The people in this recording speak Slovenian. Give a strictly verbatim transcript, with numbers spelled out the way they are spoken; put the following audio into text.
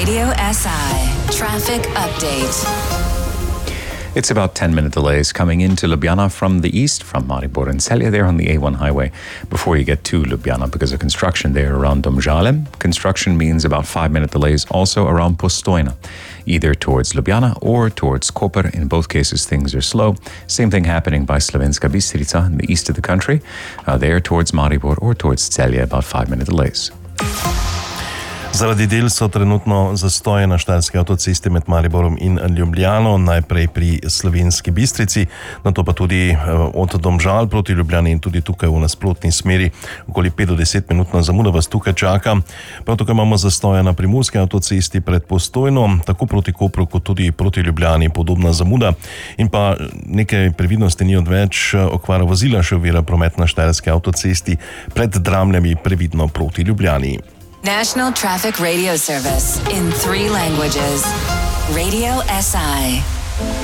Radio S I Traffic Update. It's about ten-minute delays coming into Ljubljana from the east, from Maribor and Celje there on the A one highway before you get to Ljubljana because of construction there around Domžale. Construction means about five-minute delays also around Postojna, either towards Ljubljana or towards Koper. In both cases, things are slow. Same thing happening by Slovenska Bistrica in the east of the country. Uh, there towards Maribor or towards Celje, about five-minute delays. Zaradi del so trenutno zastoje na štajerski avtocesti med Mariborom in Ljubljano, najprej pri Slovenski Bistrici, nato pa tudi od Domžal proti Ljubljani in tudi tukaj v nasprotni smeri. Okoli pet do deset minutna zamuda vas tukaj čaka. Prav tukaj imamo zastoje na primorski avtocesti pred Postojno, tako proti Kopru kot tudi proti Ljubljani, podobna zamuda. In pa nekaj previdnosti ni odveč, okvara vozila še ovira promet na štajerski avtocesti pred Dramljami, previdno proti Ljubljani. National Traffic Radio Service in three languages. Radio S I.